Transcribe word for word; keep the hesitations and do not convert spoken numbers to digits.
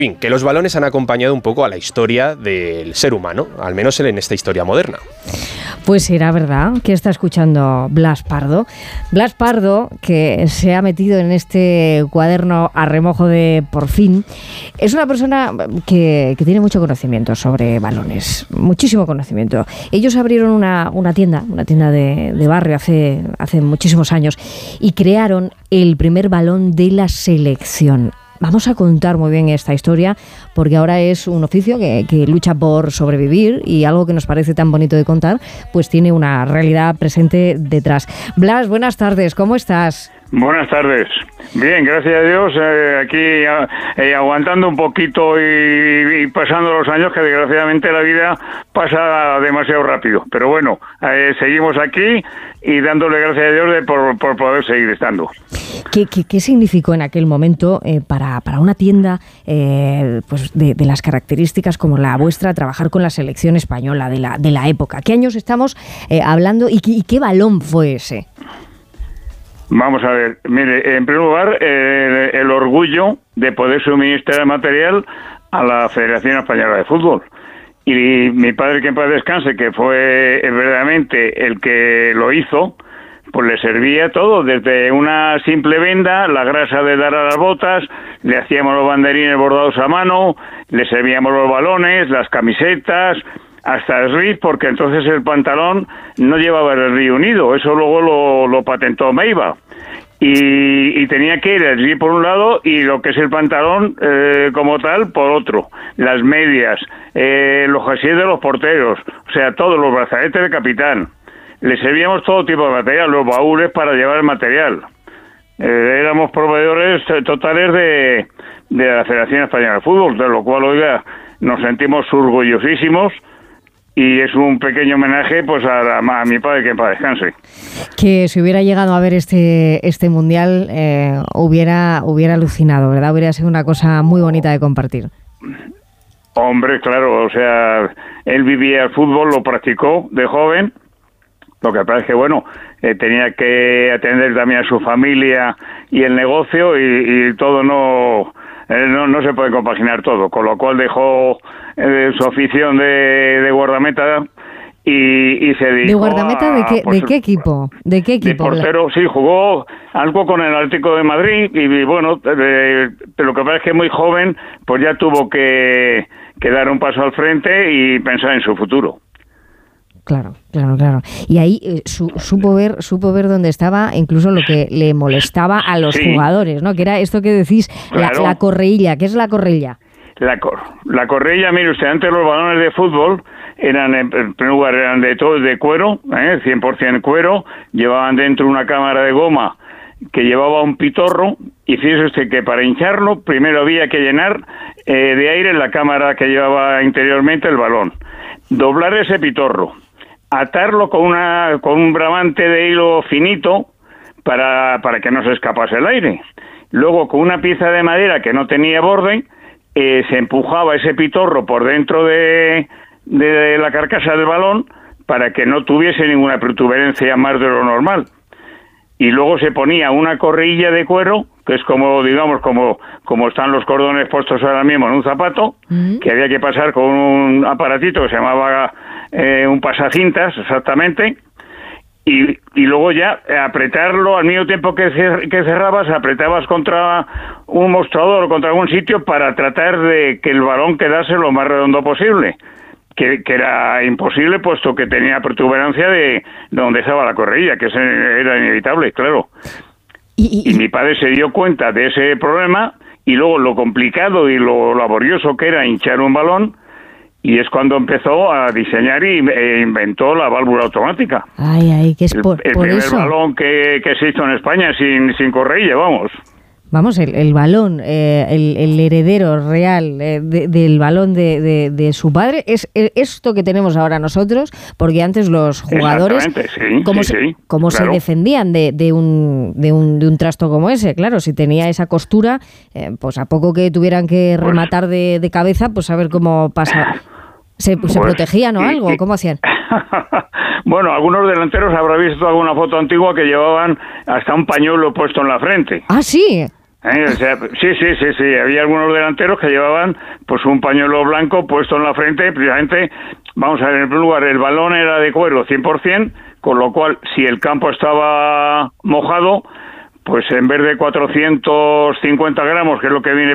fin, que los balones han acompañado un poco a la historia del ser humano, al menos en esta historia moderna. Pues será verdad que está escuchando Blas Pardo. Blas Pardo, que se ha metido en este cuaderno a remojo de Por Fin, es una persona que, que tiene mucho conocimiento sobre balones, muchísimo conocimiento. Ellos abrieron una, una tienda, una tienda de, de barrio hace, hace muchísimos años y crearon el primer balón de la selección. Vamos a contar muy bien esta historia porque ahora es un oficio que, que lucha por sobrevivir y algo que nos parece tan bonito de contar, pues tiene una realidad presente detrás. Blas, buenas tardes, ¿cómo estás? Buenas tardes. Bien, gracias a Dios, eh, aquí eh, aguantando un poquito y, y pasando los años, que desgraciadamente la vida pasa demasiado rápido. Pero bueno, eh, seguimos aquí y dándole gracias a Dios de por, por poder seguir estando. ¿Qué, qué, qué significó en aquel momento eh, para, para una tienda eh, pues de, de las características como la vuestra trabajar con la selección española de la, de la época? ¿Qué años estamos eh, hablando y, y qué balón fue ese? Vamos a ver, mire, en primer lugar, eh, el orgullo de poder suministrar material a la Federación Española de Fútbol. Y mi padre, que en paz descanse, que fue verdaderamente el que lo hizo, pues le servía todo, desde una simple venda, la grasa de dar a las botas, le hacíamos los banderines bordados a mano, le servíamos los balones, las camisetas, hasta el R I F, porque entonces el pantalón no llevaba el R I F unido, eso luego lo, lo patentó Meiba. Y, y tenía que ir el R I F por un lado y lo que es el pantalón eh, como tal por otro. Las medias, eh, los jerseys de los porteros, o sea, todos los brazaletes de capitán. Le servíamos todo tipo de material, los baúles para llevar el material. Eh, éramos proveedores totales de, de la Federación Española de Fútbol, de lo cual, oiga, nos sentimos orgullosísimos. Y es un pequeño homenaje pues a, la, a mi padre, que en paz descanse. Que si hubiera llegado a ver este este mundial eh, hubiera hubiera alucinado, ¿verdad? Hubiera sido una cosa muy bonita de compartir. Hombre, claro, o sea, él vivía el fútbol, lo practicó de joven. Lo que pasa es que, bueno, eh, tenía que atender también a su familia y el negocio y, y todo no... No, no se puede compaginar todo, con lo cual dejó eh, su afición de, de guardameta y, y se dedicó ¿De guardameta a, de qué, pues, de qué equipo? ¿De qué equipo? De portero, sí, jugó algo con el Atlético de Madrid y, y bueno, de, pero lo que pasa es que muy joven, pues ya tuvo que, que dar un paso al frente y pensar en su futuro. Claro, claro, claro. Y ahí eh, su, supo ver supo ver dónde estaba, incluso lo que le molestaba a los sí. jugadores, ¿no? Que era esto que decís, claro. la, la correilla. ¿Qué es la correilla? La, cor, la correilla, mire usted, antes los balones de fútbol eran, en primer lugar, eran de todo de cuero, ¿eh? cien por ciento cuero, llevaban dentro una cámara de goma que llevaba un pitorro, y fíjese usted que para hincharlo, primero había que llenar eh, de aire la cámara que llevaba interiormente el balón. Doblar ese pitorro, atarlo con una con un bramante de hilo finito para, para que no se escapase el aire. Luego, con una pieza de madera que no tenía borde, eh, se empujaba ese pitorro por dentro de, de, de la carcasa del balón para que no tuviese ninguna protuberancia más de lo normal. Y luego se ponía una correilla de cuero, que es como, digamos, como, como están los cordones puestos ahora mismo en un zapato, mm. que había que pasar con un aparatito que se llamaba eh, un pasacintas, exactamente, y, y luego ya apretarlo al mismo tiempo que, cer- que cerrabas, apretabas contra un mostrador o contra algún sitio para tratar de que el balón quedase lo más redondo posible. Que, que era imposible, puesto que tenía protuberancia de donde estaba la correilla, que era inevitable, claro. Y, y, y mi padre se dio cuenta de ese problema, y luego lo complicado y lo laborioso que era hinchar un balón, y es cuando empezó a diseñar y e inventó la válvula automática. Ay, ay, que es por, el, el por primer eso. balón que, que se hizo en España sin, sin correilla, vamos. Vamos, el, el balón, eh, el, el heredero real eh, de, del balón de, de, de su padre, es esto que tenemos ahora nosotros, porque antes los jugadores, sí, ¿cómo, sí, se, sí, cómo claro. se defendían de, de, un, de, un, de un trasto como ese? Claro, si tenía esa costura, eh, pues a poco que tuvieran que pues, rematar de, de cabeza, pues a ver cómo pasaba. ¿Se, pues, ¿se protegían o algo? Y, ¿Cómo hacían? Bueno, algunos delanteros habrán visto alguna foto antigua que llevaban hasta un pañuelo puesto en la frente. Ah, sí. ¿Eh? O sea, sí, sí, sí, sí. Había algunos delanteros que llevaban pues un pañuelo blanco puesto en la frente, precisamente, vamos a ver, en primer lugar, el balón era de cuero cien por ciento, con lo cual, si el campo estaba mojado, pues en vez de cuatrocientos cincuenta gramos, que es lo que viene